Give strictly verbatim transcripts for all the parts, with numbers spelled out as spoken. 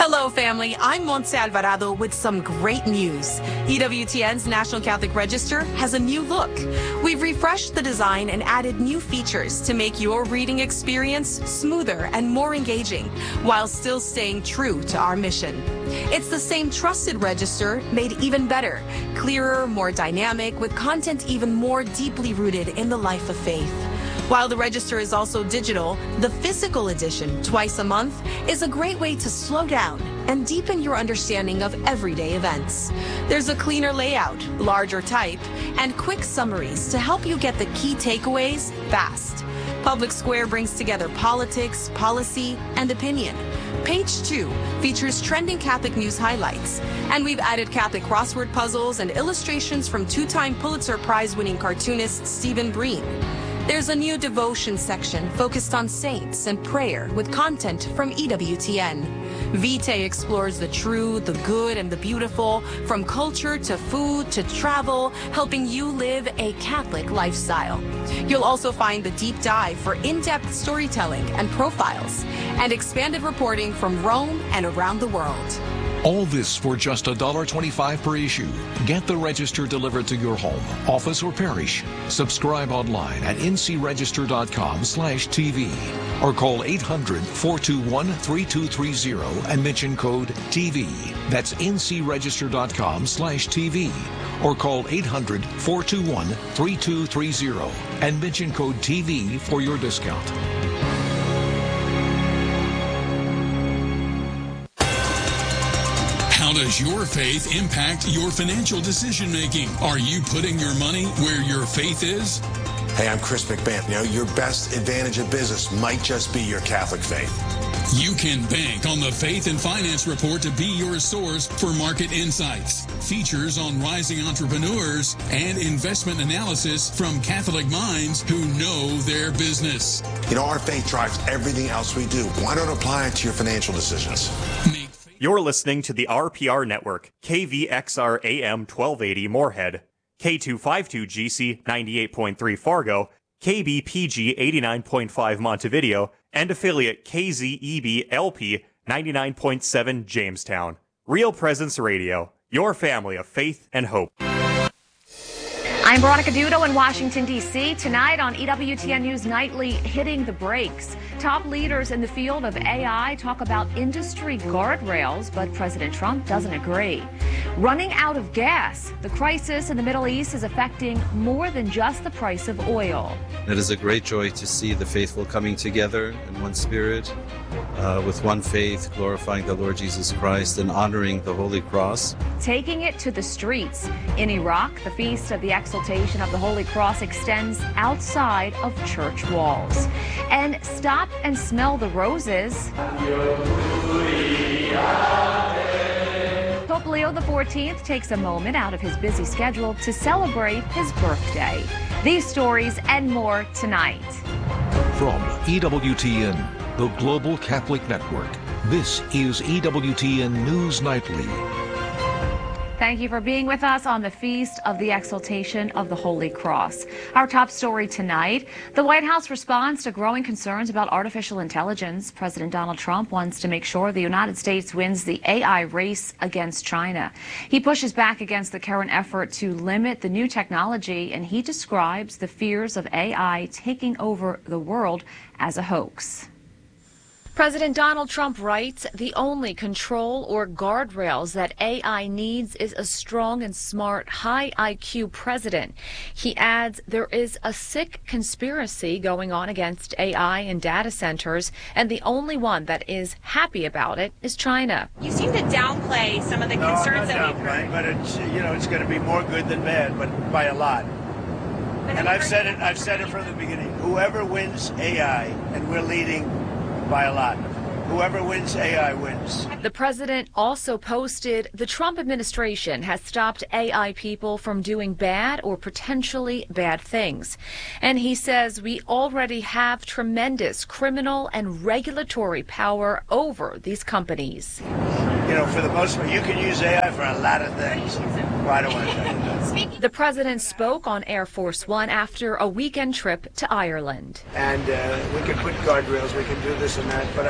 Hello, family. I'm Montse Alvarado with some great news. E W T N's National Catholic Register has a new look. We've refreshed the design and added new features to make your reading experience smoother and more engaging, while still staying true to our mission. It's the same trusted register, made even better, clearer, more dynamic, with content even more deeply rooted in the life of faith. While the register is also digital, the physical edition, twice a month, is a great way to slow down and deepen your understanding of everyday events. There's a cleaner layout, larger type, and quick summaries to help you get the key takeaways fast. Public Square brings together politics, policy, and opinion. Page two features trending Catholic news highlights, and we've added Catholic crossword puzzles and illustrations from two-time Pulitzer Prize-winning cartoonist Stephen Breen. There's a new devotion section focused on saints and prayer with content from E W T N. Vitae explores the true, the good, and the beautiful, from culture to food to travel, helping you live a Catholic lifestyle. You'll also find the deep dive for in-depth storytelling and profiles, and expanded reporting from Rome and around the world. All this for just one dollar twenty-five per issue. Get the register delivered to your home, office, or parish. Subscribe online at n c register dot com slash t v or call eight hundred, four two one, three two three zero and mention code T V. That's n c register dot com slash T V or call eight hundred, four two one, three two three zero and mention code T V for your discount. How does your faith impact your financial decision-making? Are you putting your money where your faith is? Hey, I'm Chris McMahon. You know, your best advantage of business might just be your Catholic faith. You can bank on the Faith and Finance Report to be your source for market insights, features on rising entrepreneurs, and investment analysis from Catholic minds who know their business. You know, our faith drives everything else we do. Why don't apply it to your financial decisions? You're listening to the R P R Network, K V X R A M twelve eighty Moorhead, K two fifty-two G C ninety-eight point three Fargo, K B P G eighty-nine point five Montevideo, and affiliate K Z E B L P ninety-nine point seven Jamestown. Real Presence Radio, your family of faith and hope. I'm Veronica Dudo in Washington, D C Tonight on E W T N News Nightly, Hitting the Brakes. Top leaders in the field of A I talk about industry guardrails, but President Trump doesn't agree. Running out of gas. The crisis in the Middle East is affecting more than just the price of oil. It is a great joy to see the faithful coming together in one spirit, uh, with one faith, glorifying the Lord Jesus Christ and honoring the Holy Cross. Taking it to the streets. In Iraq, the Feast of the Exaltation of the Holy Cross extends outside of church walls. And stop and smell the roses. Pope Leo the fourteenth takes a moment out of his busy schedule to celebrate his birthday. These stories and more tonight. From E W T N, the Global Catholic Network, this is E W T N News Nightly. Thank you for being with us on the Feast of the Exaltation of the Holy Cross. Our top story tonight, the White House responds to growing concerns about artificial intelligence. President Donald Trump wants to make sure the United States wins the A I race against China. He pushes back against the current effort to limit the new technology, and he describes the fears of A I taking over the world as a hoax. President Donald Trump writes, the only control or guardrails that A I needs is a strong and smart, high I Q president. He adds, there is a sick conspiracy going on against A I and data centers, and the only one that is happy about it is China. You seem to downplay some of the no, concerns I'm not that we've heard. But it's, you know, it's going to be more good than bad, but by a lot. But and I've said it, I've said it from the beginning. Whoever wins A I, and we're leading by a lot. Whoever wins A I wins. The president also posted, the Trump administration has stopped A I people from doing bad or potentially bad things. And he says we already have tremendous criminal and regulatory power over these companies. You know, for the most part, you can use A I for a lot of things. Why don't I? The president spoke on Air Force One after a weekend trip to Ireland. And uh, we can put guardrails, we can do this and that, but I think you have a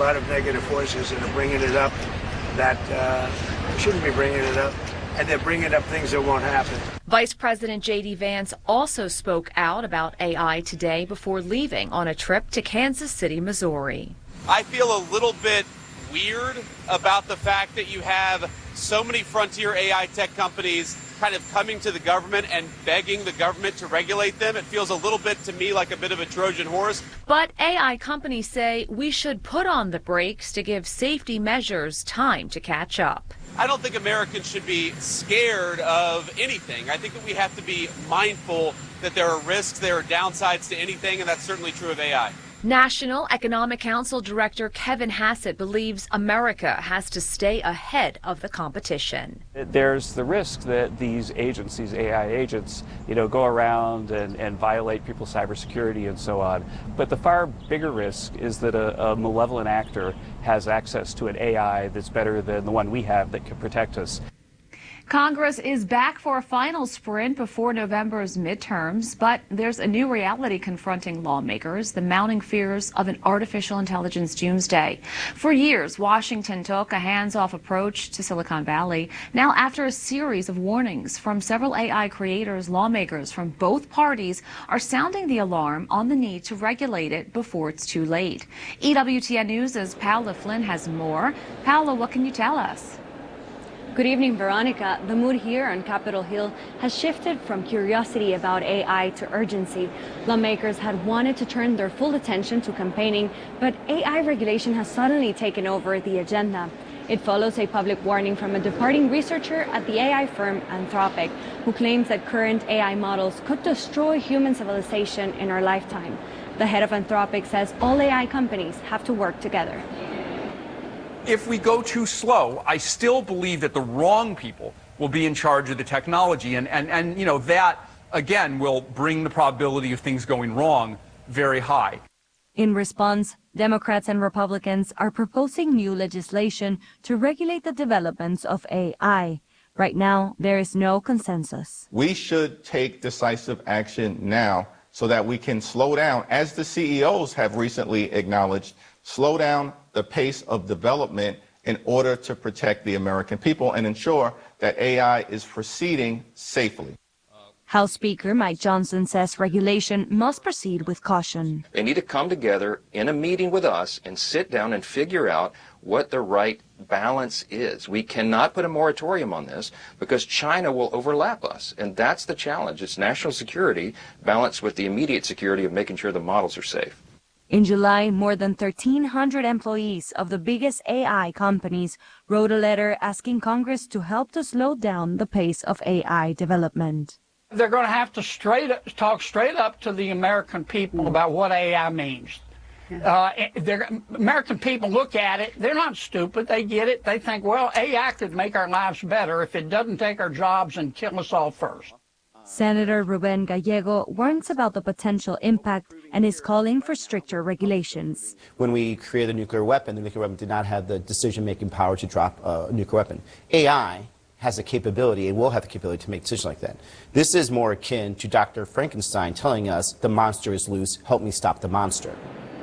lot of negative forces that are bringing it up that uh, shouldn't be bringing it up, and they're bringing up things that won't happen. Vice President J D Vance also spoke out about A I today before leaving on a trip to Kansas City, Missouri. I feel a little bit weird about the fact that you have so many frontier A I tech companies kind of coming to the government and begging the government to regulate them. It feels a little bit to me like a bit of a Trojan horse. But A I companies say we should put on the brakes to give safety measures time to catch up. I don't think Americans should be scared of anything. I think that we have to be mindful that there are risks, there are downsides to anything, and that's certainly true of A I. National Economic Council Director Kevin Hassett believes America has to stay ahead of the competition. There's the risk that these agencies, A I agents, you know, go around and, and violate people's cybersecurity and so on. But the far bigger risk is that a, a malevolent actor has access to an A I that's better than the one we have that can protect us. Congress is back for a final sprint before November's midterms, but there's a new reality confronting lawmakers, the mounting fears of an artificial intelligence doomsday. For years, Washington took a hands-off approach to Silicon Valley. Now, after a series of warnings from several A I creators, lawmakers from both parties are sounding the alarm on the need to regulate it before it's too late. E W T N News' Paola Flynn has more. Paola, what can you tell us? Good evening, Veronica. The mood here on Capitol Hill has shifted from curiosity about A I to urgency. Lawmakers had wanted to turn their full attention to campaigning, but A I regulation has suddenly taken over the agenda. It follows a public warning from a departing researcher at the A I firm Anthropic, who claims that current A I models could destroy human civilization in our lifetime. The head of Anthropic says all A I companies have to work together. If we go too slow, I still believe that the wrong people will be in charge of the technology. And, and, and you know, that, again, will bring the probability of things going wrong very high. In response, Democrats and Republicans are proposing new legislation to regulate the developments of A I. Right now, there is no consensus. We should take decisive action now so that we can slow down, as the C E Os have recently acknowledged, slow down the pace of development in order to protect the American people and ensure that A I is proceeding safely. House Speaker Mike Johnson says regulation must proceed with caution. They need to come together in a meeting with us and sit down and figure out what the right balance is. We cannot put a moratorium on this because China will overlap us, and that's the challenge. It's national security balanced with the immediate security of making sure the models are safe. In July, more than thirteen hundred employees of the biggest A I companies wrote a letter asking Congress to help to slow down the pace of A I development. They're going to have to straight up, talk straight up to the American people about what A I means. Uh, American people look at it, they're not stupid, they get it, they think, well, A I could make our lives better if it doesn't take our jobs and kill us all first. Senator Ruben Gallego warns about the potential impact and is calling for stricter regulations. When we created a nuclear weapon, the nuclear weapon did not have the decision-making power to drop a nuclear weapon. A I has the capability and will have the capability to make decisions like that. This is more akin to Doctor Frankenstein telling us the monster is loose, help me stop the monster.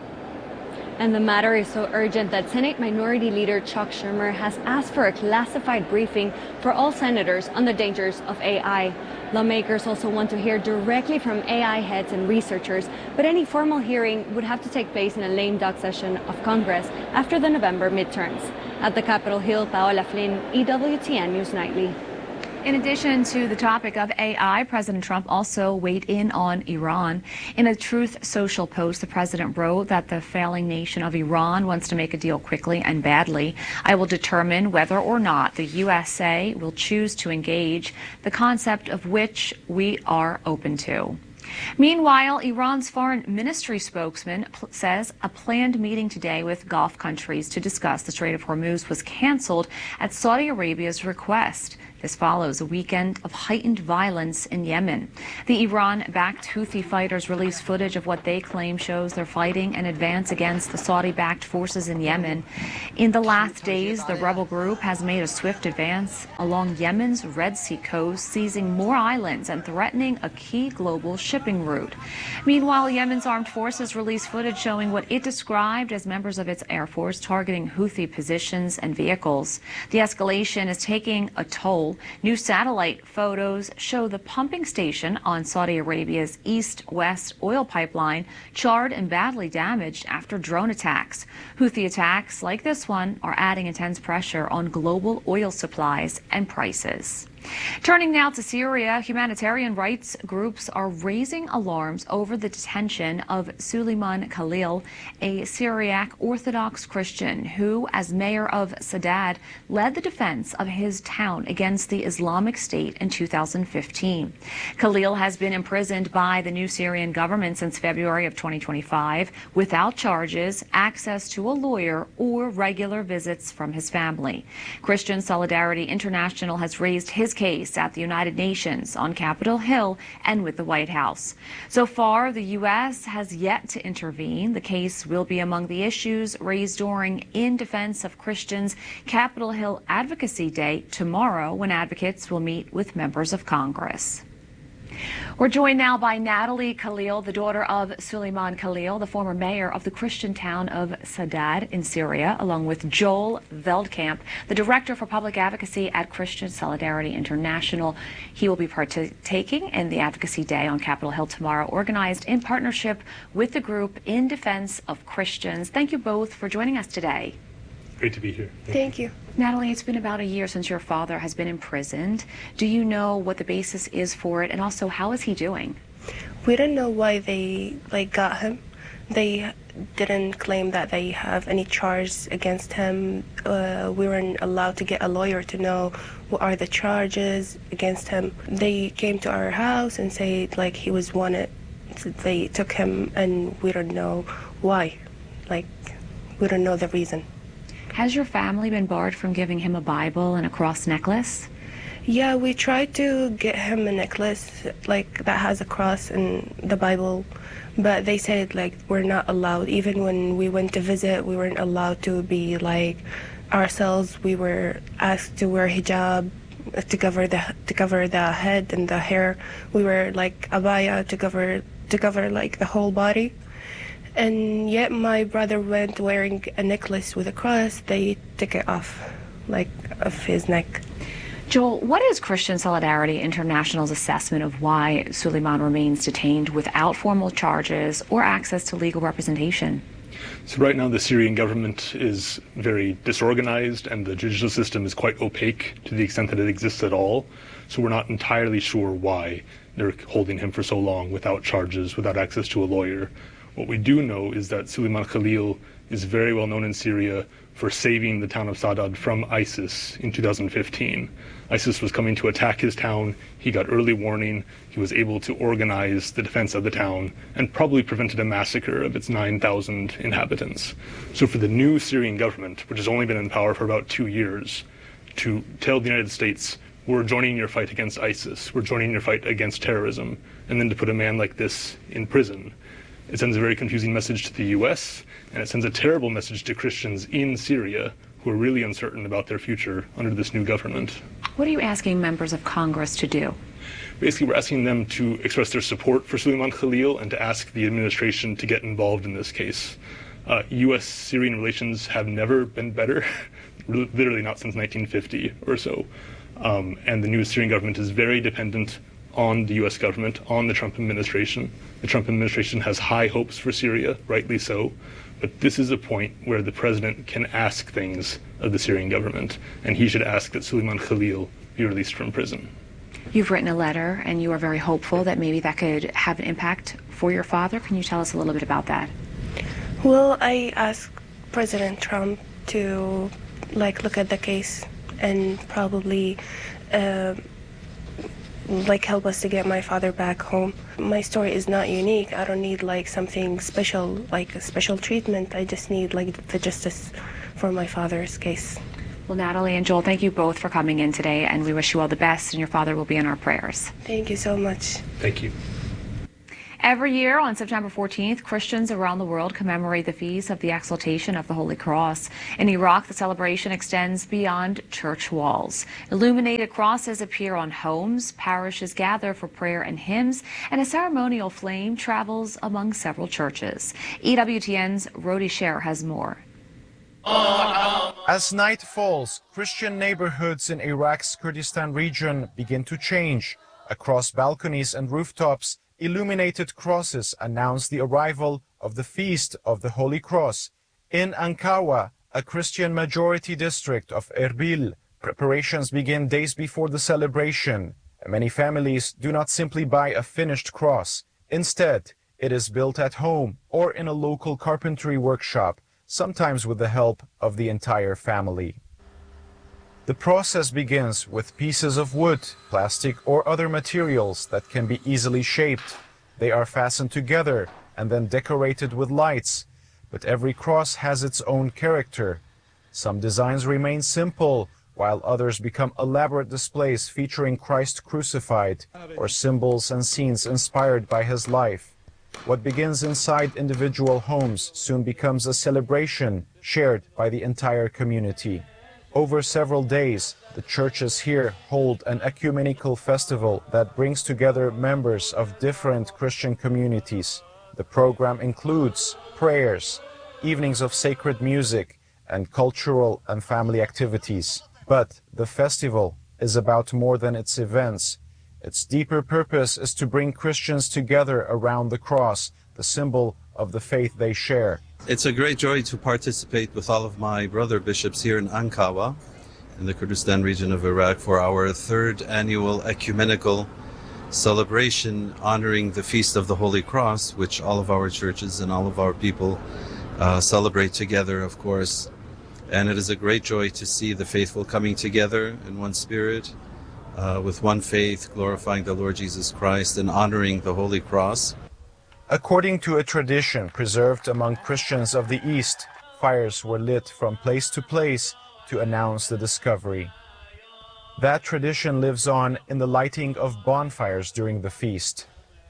And the matter is so urgent that Senate Minority Leader Chuck Schumer has asked for a classified briefing for all senators on the dangers of A I. Lawmakers also want to hear directly from A I heads and researchers, but any formal hearing would have to take place in a lame duck session of Congress after the November midterms. At the Capitol Hill, Paola Flynn, E W T N News Nightly. In addition to the topic of A I, President Trump also weighed in on Iran. In a Truth Social post, the president wrote that the failing nation of Iran wants to make a deal quickly and badly. I will determine whether or not the U S A will choose to engage, the concept of which we are open to. Meanwhile, Iran's foreign ministry spokesman says a planned meeting today with Gulf countries to discuss the Strait of Hormuz was canceled at Saudi Arabia's request. This follows a weekend of heightened violence in Yemen. The Iran-backed Houthi fighters released footage of what they claim shows they're fighting an advance against the Saudi-backed forces in Yemen. In the last days, the rebel group has made a swift advance along Yemen's Red Sea coast, seizing more islands and threatening a key global shipping route. Meanwhile, Yemen's armed forces released footage showing what it described as members of its air force targeting Houthi positions and vehicles. The escalation is taking a toll. New satellite photos show the pumping station on Saudi Arabia's east-west oil pipeline charred and badly damaged after drone attacks. Houthi attacks like this one are adding intense pressure on global oil supplies and prices. Turning now to Syria, humanitarian rights groups are raising alarms over the detention of Suleiman Khalil, a Syriac Orthodox Christian who, as mayor of Saadad, led the defense of his town against the Islamic State in two thousand fifteen. Khalil has been imprisoned by the new Syrian government since February of twenty twenty-five without charges, access to a lawyer, or regular visits from his family. Christian Solidarity International has raised his case at the United Nations, on Capitol Hill, and with the White House. So far, the U S has yet to intervene. The case will be among the issues raised during In Defense of Christians Capitol Hill Advocacy Day tomorrow, when advocates will meet with members of Congress. We're joined now by Natalie Khalil, the daughter of Suleiman Khalil, the former mayor of the Christian town of Saadad in Syria, along with Joel Veldkamp, the director for public advocacy at Christian Solidarity International. He will be partaking in the Advocacy Day on Capitol Hill tomorrow, organized in partnership with the group In Defense of Christians. Thank you both for joining us today. Great to be here. Thank, Thank you. you. Natalie, it's been about a year since your father has been imprisoned. Do you know what the basis is for it, and also how is he doing? We don't know why they like got him. They didn't claim that they have any charges against him. Uh, we weren't allowed to get a lawyer to know what are the charges against him. They came to our house and said like he was wanted. So they took him, and we don't know why. Like we don't know the reason. Has your family been barred from giving him a Bible and a cross necklace? Yeah, we tried to get him a necklace like that has a cross and the Bible, but they said like we're not allowed. Even when we went to visit, we weren't allowed to be like ourselves. We were asked to wear hijab to cover the to cover the head and the hair. We were like abaya to cover to cover like the whole body. And yet my brother went wearing a necklace with a cross. They took it off, like, of his neck. Joel, what is Christian Solidarity International's assessment of why Suleiman remains detained without formal charges or access to legal representation? So right now the Syrian government is very disorganized, and the judicial system is quite opaque to the extent that it exists at all. So we're not entirely sure why they're holding him for so long without charges, without access to a lawyer. What we do know is that Suleiman Khalil is very well known in Syria for saving the town of Saadad from ISIS in two thousand fifteen. ISIS was coming to attack his town. He got early warning. He was able to organize the defense of the town and probably prevented a massacre of its nine thousand inhabitants. So for the new Syrian government, which has only been in power for about two years, to tell the United States, we're joining your fight against ISIS, we're joining your fight against terrorism, and then to put a man like this in prison, it sends a very confusing message to the U S, and it sends a terrible message to Christians in Syria who are really uncertain about their future under this new government. What are you asking members of Congress to do? Basically, we're asking them to express their support for Suleiman Khalil and to ask the administration to get involved in this case. Uh, U S Syrian relations have never been better, literally not since nineteen fifty or so. Um, and the new Syrian government is very dependent on the U S government, on the Trump administration. The Trump administration has high hopes for Syria, rightly so, but this is a point where the president can ask things of the Syrian government, and he should ask that Suleiman Khalil be released from prison. You've written a letter, and you are very hopeful that maybe that could have an impact for your father. Can you tell us a little bit about that? Well, I asked President Trump to like look at the case and probably uh, like help us to get my father back home. My story is not unique. I don't need like something special, like a special treatment. I just need like the justice for my father's case. Well, Natalie and Joel, thank you both for coming in today, and we wish you all the best, and your father will be in our prayers. Thank you so much. Thank you. Every year on September fourteenth, Christians around the world commemorate the feast of the exaltation of the Holy Cross. In Iraq, the celebration extends beyond church walls. Illuminated crosses appear on homes, parishes gather for prayer and hymns, and a ceremonial flame travels among several churches. E W T N's Rodi Sher has more. As night falls, Christian neighborhoods in Iraq's Kurdistan region begin to change. Across balconies and rooftops, illuminated crosses announce the arrival of the Feast of the Holy Cross. In Ankawa, a Christian majority district of Erbil, preparations begin days before the celebration. Many families do not simply buy a finished cross. Instead, it is built at home or in a local carpentry workshop, sometimes with the help of the entire family. The process begins with pieces of wood, plastic, or other materials that can be easily shaped. They are fastened together and then decorated with lights. But every cross has its own character. Some designs remain simple, while others become elaborate displays featuring Christ crucified, or symbols and scenes inspired by his life. What begins inside individual homes soon becomes a celebration shared by the entire community. Over several days, the churches here hold an ecumenical festival that brings together members of different Christian communities. The program includes prayers, evenings of sacred music, and cultural and family activities. But the festival is about more than its events. Its deeper purpose is to bring Christians together around the cross, the symbol of the faith they share. It's a great joy to participate with all of my brother bishops here in Ankawa, in the Kurdistan region of Iraq, for our third annual ecumenical celebration honoring the Feast of the Holy Cross, which all of our churches and all of our people uh, celebrate together, of course. And it is a great joy to see the faithful coming together in one spirit, uh, with one faith, glorifying the Lord Jesus Christ and honoring the Holy Cross. According to a tradition preserved among Christians of the East, fires were lit from place to place to announce the discovery. That tradition lives on in the lighting of bonfires during the feast.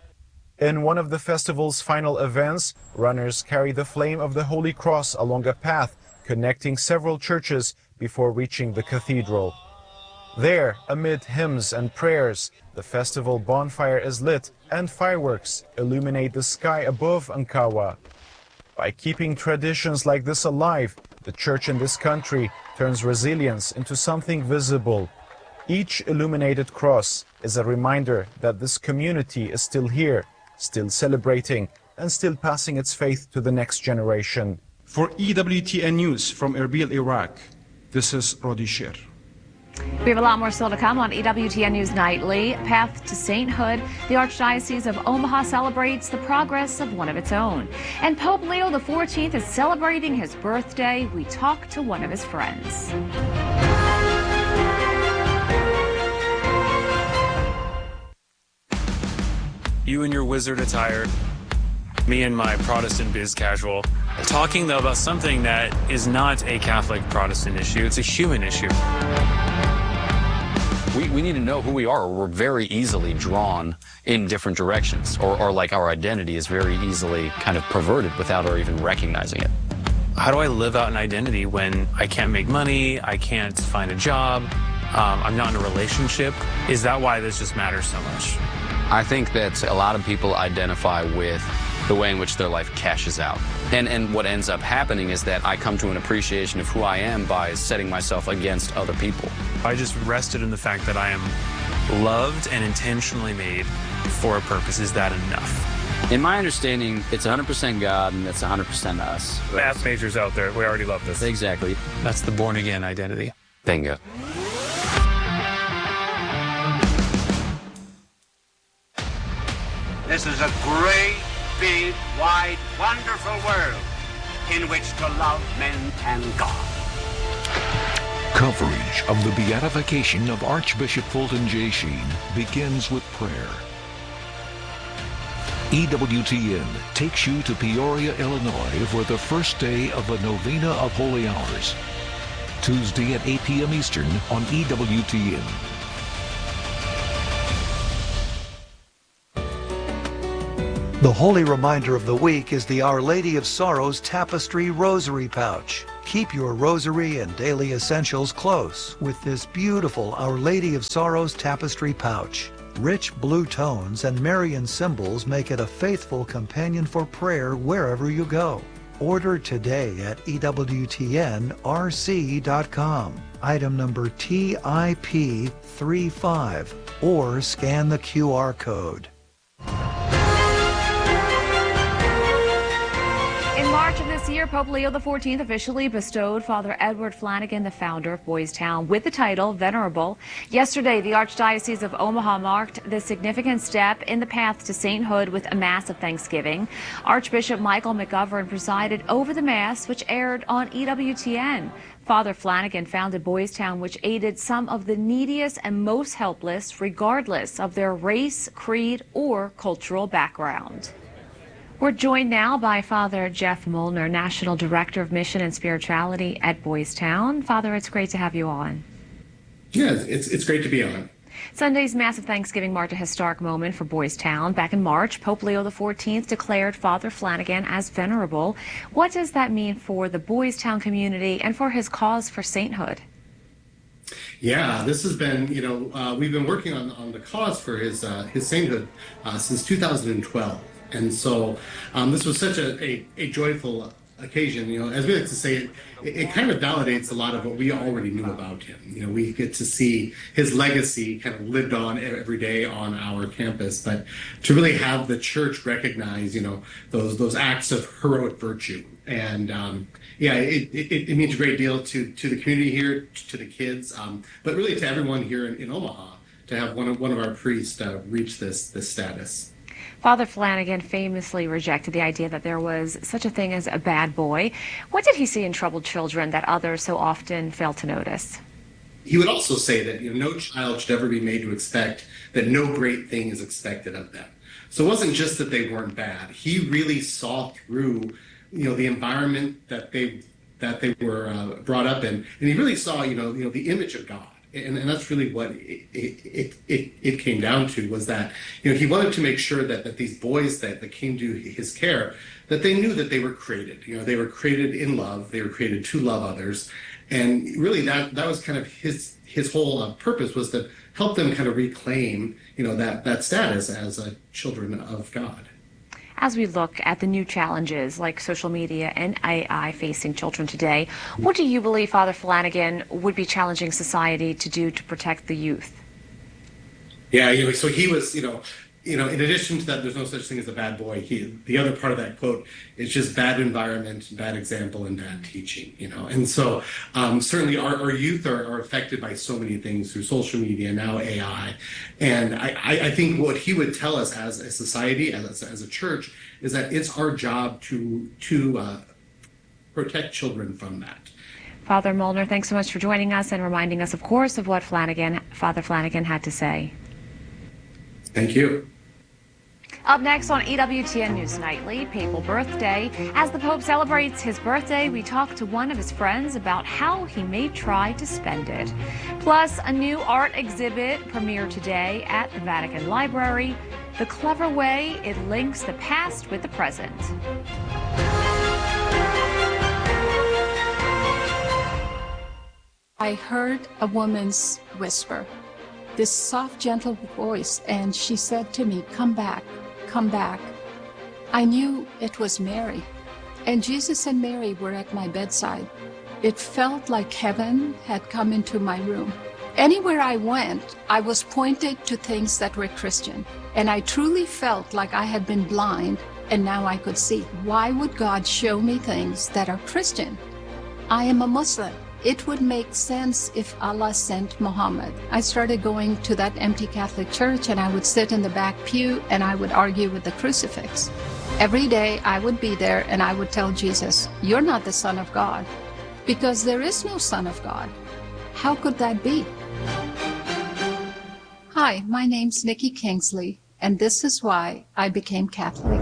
In one of the festival's final events, runners carry the flame of the Holy Cross along a path connecting several churches before reaching the cathedral. There, amid hymns and prayers, the festival bonfire is lit and fireworks illuminate the sky above Ankawa. By keeping traditions like this alive, the church in this country turns resilience into something visible. Each illuminated cross is a reminder that this community is still here, still celebrating, and still passing its faith to the next generation. For E W T N News from Erbil, Iraq, this is Rodi Sher. We have a lot more still to come on E W T N News Nightly. Path to Sainthood, the Archdiocese of Omaha celebrates the progress of one of its own. And Pope Leo the fourteenth is celebrating his birthday. We talk to one of his friends. You in your wizard attire, me in my Protestant biz casual, talking though about something that is not a Catholic Protestant issue, it's a human issue. We, we need to know who we are, or we're very easily drawn in different directions, or, or like our identity is very easily kind of perverted without our even recognizing it. How do I live out an identity when I can't make money, I can't find a job, um, I'm not in a relationship? Is that why this just matters so much? I think that a lot of people identify with the way in which their life cashes out. And, and what ends up happening is that I come to an appreciation of who I am by setting myself against other people. I just rested in the fact that I am loved and intentionally made for a purpose. Is that enough? In my understanding, it's one hundred percent God and it's one hundred percent us. Math majors out there, we already love this. Exactly. That's the born-again identity. Bingo. This is a great, big, wide, wonderful world in which to love men and God. Coverage of the beatification of Archbishop Fulton J. Sheen begins with prayer. E W T N takes you to Peoria, Illinois for the first day of the Novena of Holy Hours. Tuesday at eight p.m. Eastern on E W T N. The holy reminder of the week is the Our Lady of Sorrows Tapestry Rosary Pouch. Keep your rosary and daily essentials close with this beautiful Our Lady of Sorrows Tapestry Pouch. Rich blue tones and Marian symbols make it a faithful companion for prayer wherever you go. Order today at E W T N R C dot com. Item number T I P thirty-five, or scan the Q R code. In March of this year, Pope Leo the fourteenth officially bestowed Father Edward Flanagan, the founder of Boys Town, with the title Venerable. Yesterday, the Archdiocese of Omaha marked this significant step in the path to sainthood with a Mass of Thanksgiving. Archbishop Michael McGovern presided over the Mass, which aired on E W T N. Father Flanagan founded Boys Town, which aided some of the neediest and most helpless, regardless of their race, creed, or cultural background. We're joined now by Father Jeff Molnar, National Director of Mission and Spirituality at Boys Town. Father, it's great to have you on. Yeah, it's, it's great to be on. Sunday's Mass of Thanksgiving marked a historic moment for Boys Town. Back in March, Pope Leo the fourteenth declared Father Flanagan as venerable. What does that mean for the Boys Town community and for his cause for sainthood? Yeah, this has been, you know, uh, we've been working on, on the cause for his, uh, his sainthood uh, since two thousand twelve. And so um, this was such a, a, a joyful occasion. You know, as we like to say, it, it kind of validates a lot of what we already knew about him. You know, we get to see his legacy kind of lived on every day on our campus, but to really have the church recognize, you know, those those acts of heroic virtue. And um, yeah, it, it, it means a great deal to, to the community here, to the kids, um, but really to everyone here in, in Omaha to have one of, one of our priests uh, reach this, this status. Father Flanagan famously rejected the idea that there was such a thing as a bad boy. What did he see in troubled children that others so often fail to notice? He would also say that, you know, no child should ever be made to expect that no great thing is expected of them. So it wasn't just that they weren't bad. He really saw through, you know, the environment that they that they were uh, brought up in, and he really saw, you know, you know, the image of God. And, and that's really what it, it, it, it came down to, was that, you know, he wanted to make sure that, that these boys that, that came to his care, that they knew that they were created. You know, they were created in love. They were created to love others. And really that, that was kind of his his whole uh, purpose, was to help them kind of reclaim, you know, that, that status as uh, children of God. As we look at the new challenges like social media and A I facing children today, what do you believe Father Flanagan would be challenging society to do to protect the youth? Yeah, you know, so he was, you know, you know, in addition to that, there's no such thing as a bad boy. He, the other part of that quote is just bad environment, bad example, and bad teaching, you know. And so um, certainly our, our youth are, are affected by so many things through social media, now A I. And I, I think what he would tell us as a society, as, as a church, is that it's our job to, to uh, protect children from that. Father Molnar, thanks so much for joining us and reminding us, of course, of what Flanagan, Father Flanagan had to say. Thank you. Up next on E W T N News Nightly, Papal Birthday. As the Pope celebrates his birthday, we talk to one of his friends about how he may try to spend it. Plus, a new art exhibit premiered today at the Vatican Library, The Clever Way It Links the Past with the Present. I heard a woman's whisper, this soft, gentle voice, and she said to me, "Come back, come back." I knew it was Mary, and Jesus and Mary were at my bedside. It felt like heaven had come into my room. Anywhere I went, I was pointed to things that were Christian, and I truly felt like I had been blind, and now I could see. Why would God show me things that are Christian? I am a Muslim. It would make sense if Allah sent Muhammad. I started going to that empty Catholic church, and I would sit in the back pew and I would argue with the crucifix. Every day I would be there and I would tell Jesus, "You're not the Son of God," because there is no Son of God. How could that be? Hi, my name's Nikki Kingsley, and this is why I became Catholic.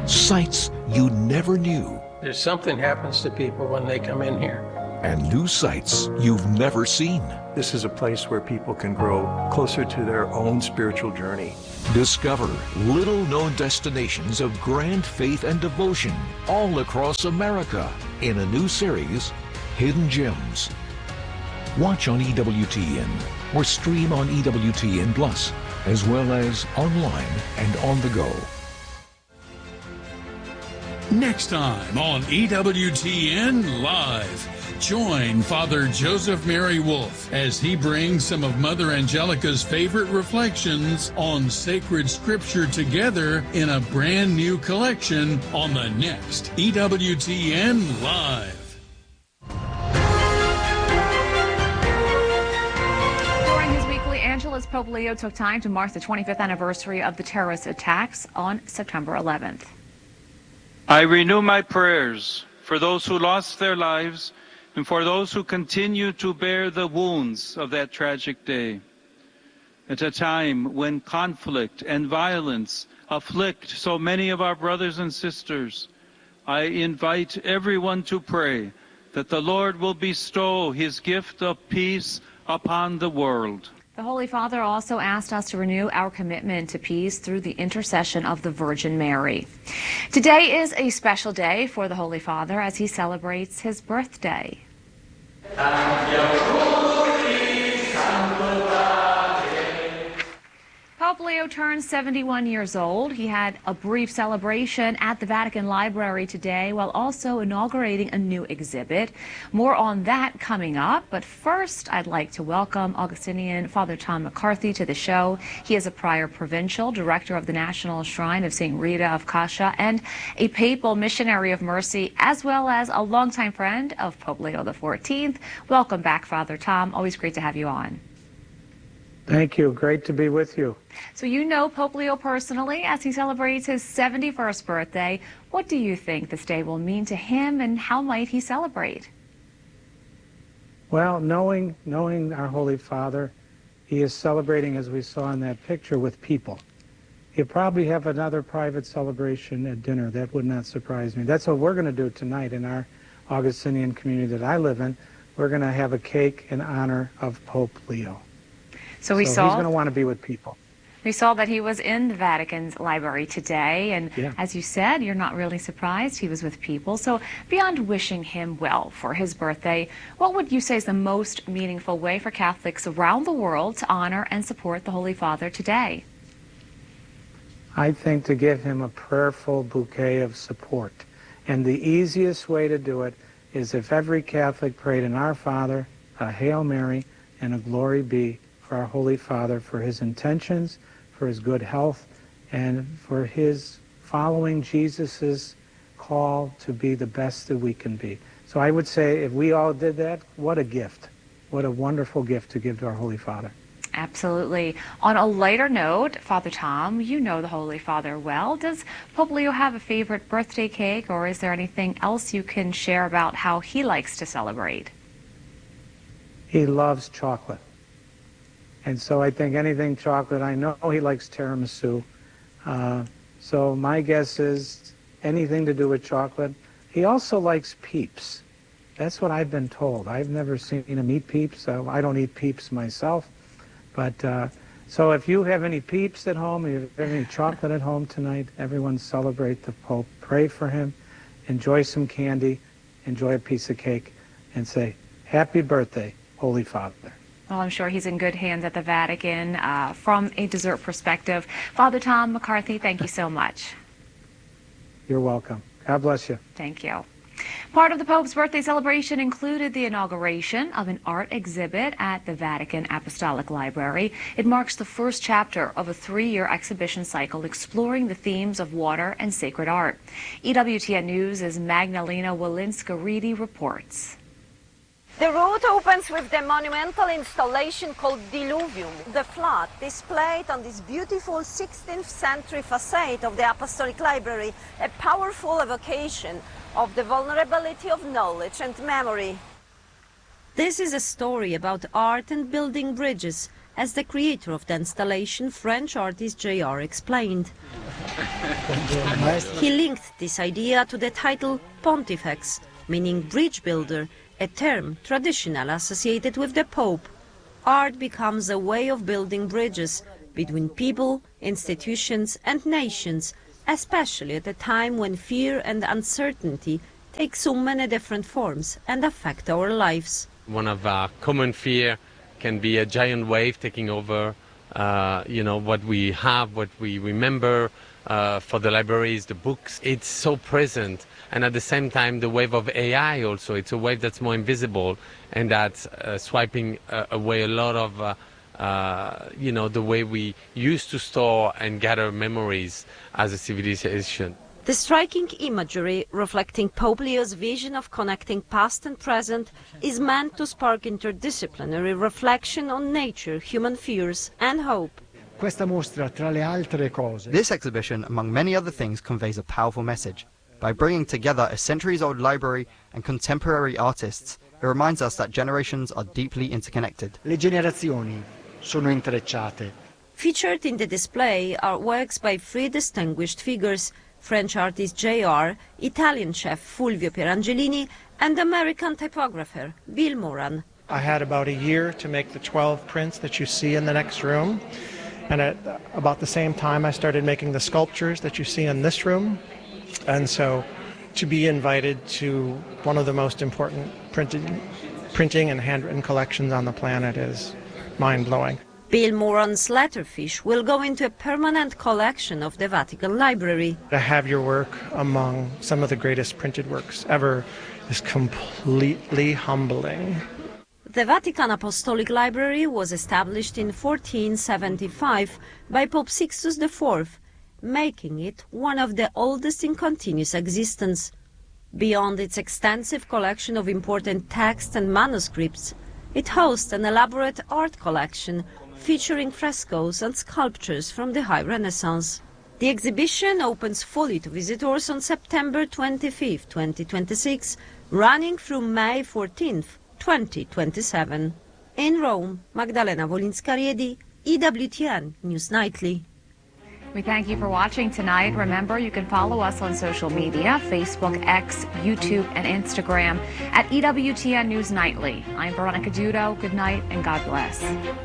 sights you never knew, There's something happens to people when they come in here. and new sights you've never seen. This is a place where people can grow closer to their own spiritual journey. Discover little-known destinations of grand faith and devotion all across America in a new series, Hidden Gems. Watch on E W T N or stream on E W T N Plus, as well as online and on the go. Next time on E W T N Live, join Father Joseph Mary Wolf as he brings some of Mother Angelica's favorite reflections on sacred scripture together in a brand new collection on the next E W T N Live. During his weekly Angelus, Pope Leo took time to mark the twenty-fifth anniversary of the terrorist attacks on September eleventh. I renew my prayers for those who lost their lives and for those who continue to bear the wounds of that tragic day. At a time when conflict and violence afflict so many of our brothers and sisters, I invite everyone to pray that the Lord will bestow his gift of peace upon the world. The Holy Father also asked us to renew our commitment to peace through the intercession of the Virgin Mary. Today is a special day for the Holy Father as he celebrates his birthday. Pope Leo turned seventy-one years old. He had a brief celebration at the Vatican Library today while also inaugurating a new exhibit. More on that coming up, but first I'd like to welcome Augustinian Father Tom McCarthy to the show. He is a prior provincial, director of the National Shrine of Saint Rita of Cascia, and a papal missionary of mercy, as well as a longtime friend of Pope Leo the fourteenth. Welcome back, Father Tom. Always great to have you on. Thank you. Great to be with you. So you know Pope Leo personally as he celebrates his seventy-first birthday. What do you think this day will mean to him, and how might he celebrate? Well, knowing, knowing our Holy Father, he is celebrating, as we saw in that picture, with people. He'll probably have another private celebration at dinner. That would not surprise me. That's what we're going to do tonight in our Augustinian community that I live in. We're going to have a cake in honor of Pope Leo. So we so saw he's going to want to be with people. We saw that he was in the Vatican's library today, and yeah. as you said, you're not really surprised he was with people. So beyond wishing him well for his birthday, what would you say is the most meaningful way for Catholics around the world to honor and support the Holy Father today? I think to give him a prayerful bouquet of support. And the easiest way to do it is if every Catholic prayed an Our Father, a Hail Mary, and a Glory Be for our Holy Father, for his intentions, for his good health, and for his following Jesus's call to be the best that we can be. So I would say if we all did that, what a gift. What a wonderful gift to give to our Holy Father. Absolutely. On a lighter note, Father Tom, you know the Holy Father well. Does Pope Leo have a favorite birthday cake, or is there anything else you can share about how he likes to celebrate? He loves chocolate. And so I think anything chocolate, I know he likes tiramisu. Uh, so my guess is anything to do with chocolate. He also likes Peeps. That's what I've been told. I've never seen him eat Peeps. So I don't eat Peeps myself. But uh, so if you have any Peeps at home, if you have any chocolate at home tonight, everyone celebrate the Pope. Pray for him. Enjoy some candy. Enjoy a piece of cake. And say, happy birthday, Holy Father. Well, I'm sure he's in good hands at the Vatican uh, from a dessert perspective. Father Tom McCarthy, thank you so much. You're welcome. God bless you. Thank you. Part of the Pope's birthday celebration included the inauguration of an art exhibit at the Vatican Apostolic Library. It marks the first chapter of a three-year exhibition cycle exploring the themes of water and sacred art. E W T N News' Magdalena Walinska-Reedy reports. The route opens with the monumental installation called Diluvium, the flood displayed on this beautiful sixteenth century facade of the Apostolic Library, a powerful evocation of the vulnerability of knowledge and memory. This is a story about art and building bridges, as the creator of the installation, French artist J R explained. He linked this idea to the title Pontifex, meaning bridge builder, a term traditionally associated with the Pope. Art becomes a way of building bridges between people, institutions and nations, especially at a time when fear and uncertainty take so many different forms and affect our lives. One of our common fear can be a giant wave taking over, uh, you know, what we have, what we remember. Uh, for the libraries, the books, it's so present. And at the same time, the wave of A I also, it's a wave that's more invisible and that's uh, swiping uh, away a lot of, uh, uh, you know, the way we used to store and gather memories as a civilization. The striking imagery reflecting Pope Leo's vision of connecting past and present is meant to spark interdisciplinary reflection on nature, human fears and hope. This exhibition, among many other things, conveys a powerful message. By bringing together a centuries-old library and contemporary artists, it reminds us that generations are deeply interconnected. Le generazioni sono intrecciate. Featured in the display are works by three distinguished figures: French artist J R, Italian chef Fulvio Pierangelini, and American typographer Bill Moran. I had about a year to make the twelve prints that you see in the next room. And at about the same time, I started making the sculptures that you see in this room. And so to be invited to one of the most important printed, printing and handwritten collections on the planet is mind-blowing. Bill Moran's letterfish will go into a permanent collection of the Vatican Library. To have your work among some of the greatest printed works ever is completely humbling. The Vatican Apostolic Library was established in fourteen seventy-five by Pope Sixtus the fourth, making it one of the oldest in continuous existence. Beyond its extensive collection of important texts and manuscripts, it hosts an elaborate art collection featuring frescoes and sculptures from the High Renaissance. The exhibition opens fully to visitors on September twenty-fifth, twenty twenty-six, running through May fourteenth, twenty twenty-seven. In Rome, Magdalena Wolinska-Riedi, E W T N News Nightly. We thank you for watching tonight. Remember, you can follow us on social media, Facebook, X, YouTube, and Instagram at E W T N News Nightly. I'm Veronica Dudo. Good night and God bless.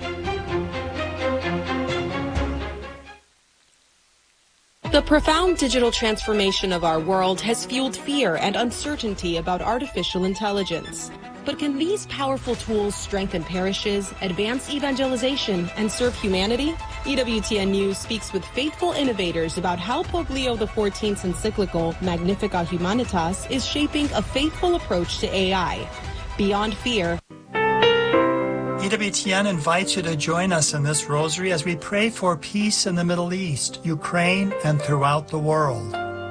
The profound digital transformation of our world has fueled fear and uncertainty about artificial intelligence. But can these powerful tools strengthen parishes, advance evangelization, and serve humanity? E W T N News speaks with faithful innovators about how Pope Leo the fourteenth's encyclical Magnificat Humanitas is shaping a faithful approach to A I. Beyond fear, E W T N invites you to join us in this rosary as we pray for peace in the Middle East, Ukraine, and throughout the world.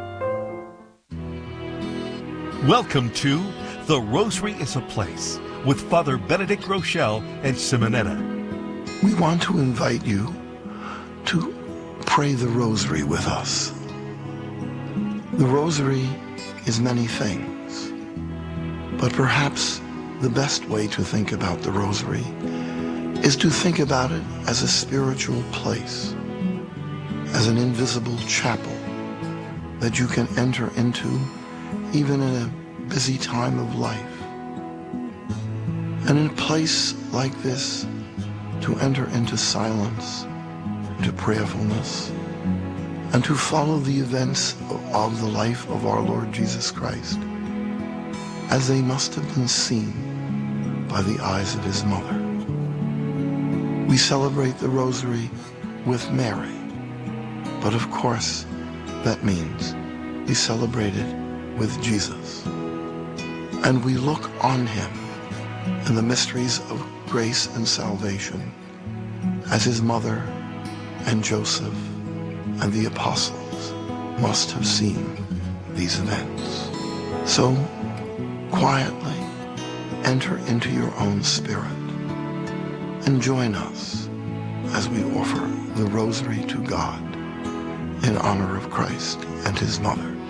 Welcome to The Rosary is a Place with Father Benedict Rochelle and Simonetta. We want to invite you to pray the Rosary with us. The Rosary is many things, but perhaps the best way to think about the Rosary is to think about it as a spiritual place, as an invisible chapel that you can enter into even in a busy time of life. And in a place like this, to enter into silence, to prayerfulness, and to follow the events of the life of our Lord Jesus Christ as they must have been seen by the eyes of his mother. We celebrate the Rosary with Mary, but of course that means we celebrate it with Jesus. And we look on him in the mysteries of grace and salvation as his mother and Joseph and the apostles must have seen these events. So quietly enter into your own spirit and join us as we offer the Rosary to God in honor of Christ and his mother.